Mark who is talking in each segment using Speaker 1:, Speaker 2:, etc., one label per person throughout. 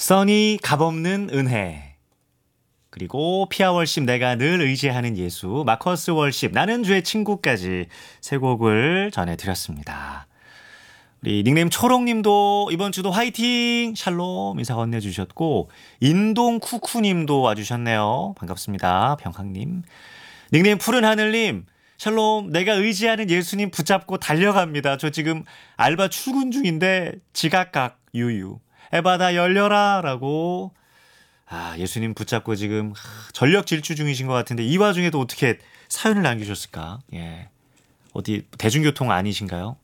Speaker 1: 써니 값없는 은혜, 그리고 피아 월십 내가 늘 의지하는 예수, 마커스 월십 나는 주의 친구까지 세 곡을 전해드렸습니다. 우리 닉네임 초롱님도 이번 주도 화이팅 샬롬 인사 건네주셨고, 인동 쿠쿠님도 와주셨네요. 반갑습니다. 병학님. 닉네임 푸른 하늘님, 샬롬 내가 의지하는 예수님 붙잡고 달려갑니다. 저 지금 알바 출근 중인데 지각각 유유 에바다 열려라 라고. 예수님 붙잡고 지금 전력 질주 중이신 것 같은데 이 와중에도 어떻게 사연을 남기셨을까? 예. 어디 대중교통 아니신가요?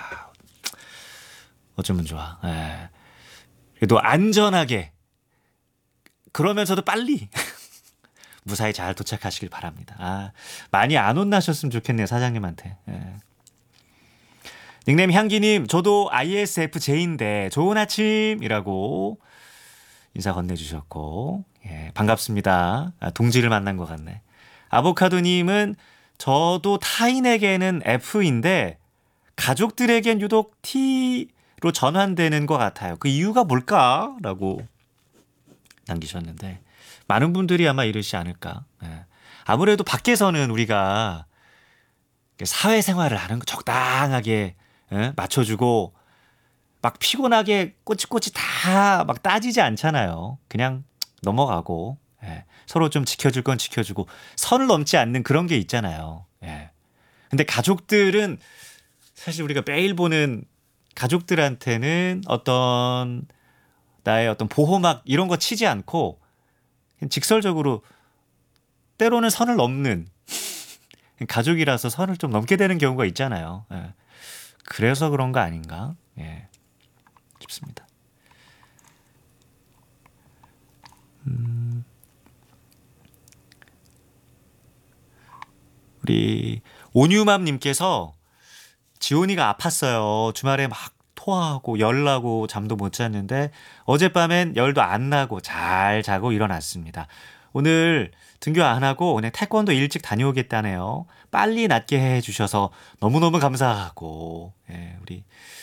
Speaker 1: 어쩌면 좋아. 예. 그래도 안전하게, 그러면서도 빨리 무사히 잘 도착하시길 바랍니다. 많이 안 혼나셨으면 좋겠네요, 사장님한테. 예. 닉네임 향기님, 저도 ISFJ인데 좋은 아침이라고 인사 건네주셨고, 예, 반갑습니다. 동지를 만난 것 같네. 아보카도님은 저도 타인에게는 F인데 가족들에겐 유독 T로 전환되는 것 같아요. 그 이유가 뭘까? 라고 남기셨는데 많은 분들이 아마 이러시지 않을까. 예. 아무래도 밖에서는 우리가 사회생활을 하는 거 적당하게, 예, 맞춰주고 막 피곤하게 꼬치꼬치 다 막 따지지 않잖아요. 그냥 넘어가고, 예, 서로 좀 지켜줄 건 지켜주고 선을 넘지 않는 그런 게 있잖아요. 예. 근데 가족들은 사실 우리가 매일 보는 가족들한테는 어떤 나의 어떤 보호막 이런 거 치지 않고 그냥 직설적으로 때로는 선을 넘는 가족이라서 선을 좀 넘게 되는 경우가 있잖아요. 예. 그래서 그런 거 아닌가? 예. 싶습니다. 우리 온유맘님께서 지온이가 아팠어요. 주말에 막 토하고 열나고 잠도 못 잤는데 어젯밤엔 열도 안 나고 잘 자고 일어났습니다. 오늘 등교 안 하고 그냥 태권도 일찍 다녀오겠다네요. 빨리 낫게 해주셔서 너무너무 감사하고, 예, 우리